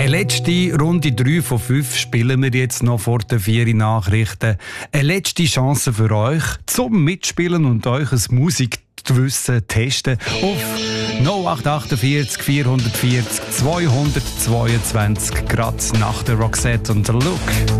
Eine letzte Runde 3 von 5 spielen wir jetzt noch vor den 4 Nachrichten. Eine letzte Chance für euch zum Mitspielen und euch ein Musikwissen testen auf 0848 440 222 gerade nach der Roxette und der Look.